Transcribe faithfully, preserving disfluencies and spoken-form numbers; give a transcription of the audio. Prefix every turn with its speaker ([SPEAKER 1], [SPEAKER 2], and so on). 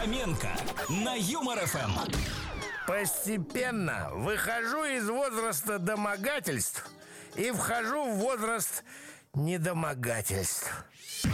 [SPEAKER 1] Фоменко на Юмор эф эм.
[SPEAKER 2] Постепенно выхожу из возраста домогательств и вхожу в возраст недомогательств.